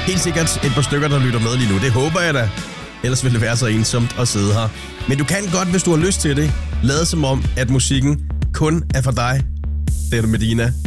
helt sikkert et par stykker, der lytter med lige nu. Det håber jeg da. Ellers ville det være så ensomt at sidde her. Men du kan godt, hvis du har lyst til det, lade som om, at musikken kun er for dig. Det er du, Medina.